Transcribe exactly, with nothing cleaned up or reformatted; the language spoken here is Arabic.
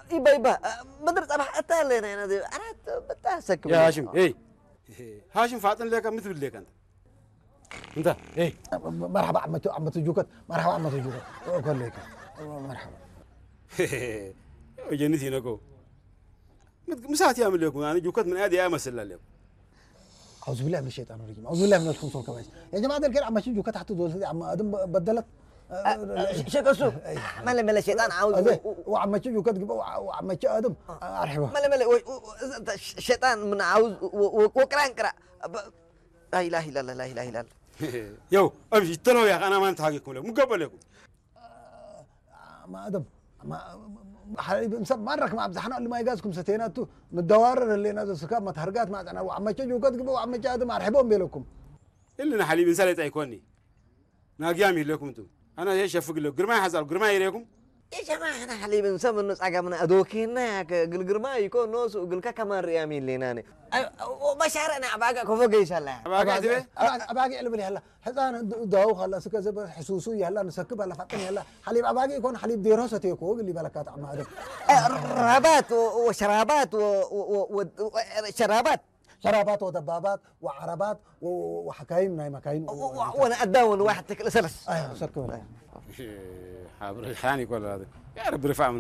يبا يبا مدرسة أبح أتالينا أنا دي أنا بتأسك يا هاشم إيه هاشم فاطن لك مثل لك أنت أنت إيه مرحبا عمتو عمتو جوكت مرحبا عمتو جوكت أقول لك مرحبا جنتي نكو مسات يعمل لكم أنا جوكت من هذه أمثل لكم أعوذ بالله من الشيطان الرجيم أعوذ بالله من الخنص والكبائر يا جماعة الكل عم بشوف جوكت حتى دول عم أدم بدلت شكو سو ملا ملا الشيطان عاوز وعم بشوف جوكت وعم بشوف أدم أرحبا ملا ملا الشيطان من عاوز وكران كرا لا إله إلا الله لا إله إلا الله يو أمشي تلو يا أخي أنا ما أنت حقكم لكم مقبل لكم ما أدم ما حبيبي مسب مرك ما بزحنا اللي ما يجازكم ستيناتو ندوار اللي نازل سكاب ما تهرقات ما أنا وعم بشوف جوكت وعم بشوف أدم أرحبهم بيلكم إلا أنا حليب إنسان يتعيكوني ناقيامي لكم أنتم أنا إيش أفق لكم قرماي حصل قرماي يريكم يا جماعة أنا حليب نسمى الناس أجمعنا أدوكينا قل قرما يكون نوس وقل كمان ريامين ليناني ومشاعر أنا أبغى كفوق إن شاء الله أبغى أدبه أبغى أقول هلا هذا داو خلاص كذا حسوسي هلا نسكب هلا فاتني هلا حليب أبغى يكون حليب دراسة تيكو اللي بالكات عم هذا ربات وشرابات وشرابات شرابات ودبابات وعربات وحكايم ناي مكاين وانا اداون واحد تكل سلس ايوه سكر حابر خاني كل هذا يا رب رفع